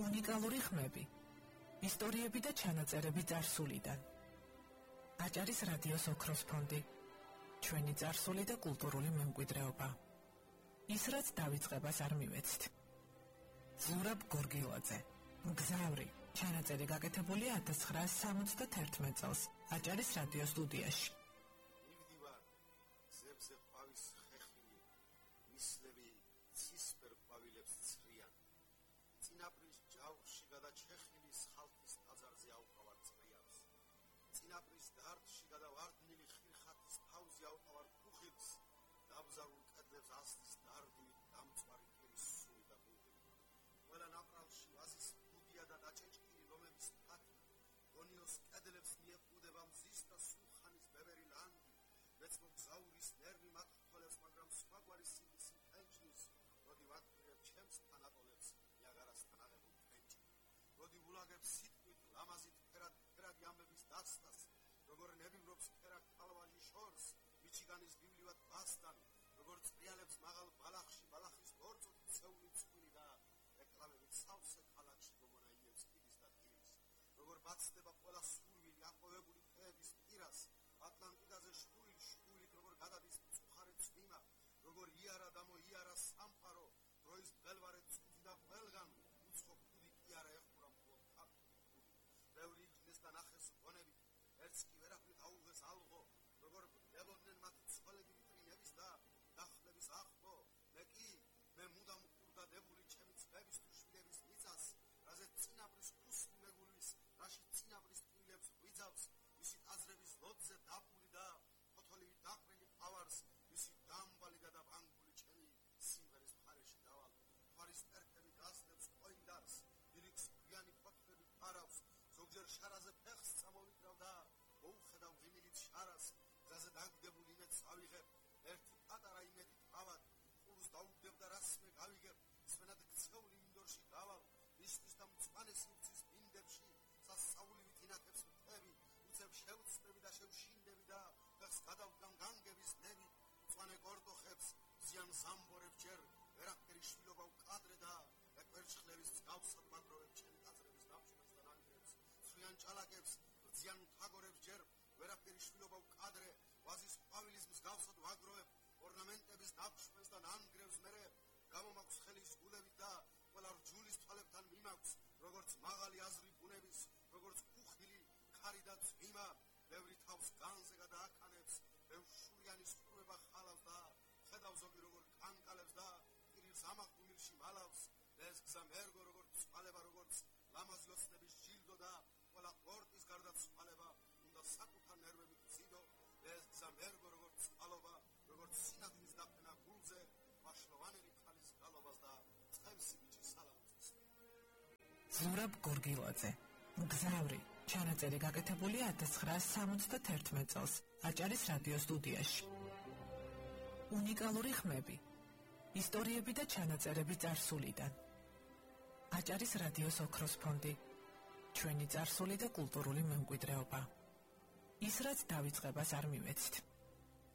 უნიკალური ხმები, ისტორიები და ჩანაწერები წარსულიდან. აჭარის რადიოს ოქროს ფონდი, ჩვენი წარსული და კულტურული მემკვიდრეობა. ის, რაც დავიწყებას არ მივეცთ. ზურაბ გორგილაძე, მგზავრი, ჩანაწერი გაკეთებულია 1971 წელს აჭარის რადიო სტუდიაში. მივდივარ ზებზე ყვავის ხეხილი, მისლები ცისფერ ყვავილებს ცრიან. წინაპრის ჯავრში გადაჩეხილი ხალხის ტაძარზე ავყავარ წრიავს. წინაპრის დარტში გადავარდნილი ხირხათის თავზე ავყავარ კუხილს. დაბზარულ კედლებს ასლის დარდივით დამწვარი კირის სული და გუღი. ყველა ნაპრალში ვაზის ბუდია და დაჭეჭკილი ლომების თათი. გონიოს კედლებს მიეყუდება მზის და სულხანის ბებერი ლანგი. მეცნო გზაურის ნერვი მათ ხოლებს, მაგრამ სხვაგვარი სილის პენჩნის. როდი ვატყირებ ჩემს თანატოლებს იაგარასთან აღებულ პენჩი. როდი ულაგებ სიტყვით ლამაზით ფერადი ამბების დასტას. როგორ ნებივრობს ფერად თალვაჟი შორს, მიჩიგანის ბიბლიوات ბასთან. როგორ წრიალებს მაღალ ბალახში ბალახის ბორცვით ცეული წვილი და ეკრავებით სავსე ქალაქში გოგონაიებს კიდის და ტირის. როგორ ბაცდება ყველა სურვილი აყვევებული ხეების პირას, ატლანტიდაზე შვილით როგორ გადადის მწუხარე წვიმა. როგორ იარა და მოიარა სამყარო, დროის მღელვარე წუთი და ყველგან უცხო ქუდი კი არა ეხურა მხოლოდ თაფლი. ბევრი იჯდეს და ნახეს გონებით, ერთს კი ვერაფრით აუღეს ალღო. როგორ ველოდნენ მათი ცხოველები ვიტრინების და დახლების ახლო. მე მუდამ ყურდადებული ჩემი წლების თუ შვილების მიწას, რაზეც წინაპრის ქუსლი მეგულვის, რაში წინაპრის ტყილებს ვიძავს, მისი აზრების ლოდზე დაფული და ფოთოლივით დაყრილი ყავარს, მისი დამბალი და დაბანგული ჩემი სიმღერის მხარეში დავალ. ფარის პერკები გასდებს ყოინდარს, ირიქს გვიანი ფოთლები ფარავს, ზოგჯერ შარაზე ფეხს წამოვიკრავ და მოუხედავ ღიმილით შარას. გზაზე დაგდებული იმედს ავიღებ, ერთი პატარა იმედით ავად, ყურს დაუგდებ და რასმე გავიგებ, სვენად გცეული მინდორში გავალ, მისთვის და მწვანე სივრცის ბინდებში, სასწაულივით ინათებს მთები, უცებ შევწნები და შევშინდები და ფეხს გადავდგამ განგების ნები, მწვანე კორდოხებს, ზიან ზამბორებს ჯერ, ვერაფერი შვილობა უკადრე და ეკვერჩხლების მსგავსად მაგროვებ ჩემი ტაძრების დამშვენს და ნანგრევს, ცვლიან ჭალაკებს, ზიან თაგორებს ჯერ, ვერაფერი შვილობა უკადრე, ვაზის ყვავილის მსგავსად ვაგროვებ, ორნამენტების ნაბშვენს და ნანგრევს მერე, გამომაქვს ხელის გულებით და ყველა რჯულის თვალებთან მიმაქვს, როგორც მაღალი აზრი ბუნების, როგორც კუხილი, ქარი და წვიმა, ბევრი თავს განზე გადააქანებს, ბევრშურიანი სხურება ხალავს და ხედავ ზოგი როგორ კანკალებს და პირის ამაღდუმილში მალავს, ეს გზა მერგო როგორც წყალება, როგორც ლამაზი ოცნების ჯილდო და ყველა ყორტის გარდა წყალება, უნდა საკუთარ ნერვებით ციდო, ეს გზა მერგო როგორც წყალობა, როგორც სინათლის დაფენა გულზე, ვაშლოვანელი ქალის გალობას და წყევსი ბიჭის სალამუს. ზურაბ გორგილაძე, მგზავრი, ჩანაწერი გაკეთებულია 1971 წელს აჭარის რადიო სტუდიაში. უნიკალური ხმები, ისტორიები და ჩანაწერები წარსულიდან. აჭარის რადიოს ოქროს ფონდი, ჩვენი წარსული და კულტურული მემკვიდრეობა. ის, რაც დავიწყებას არ მივეცთ.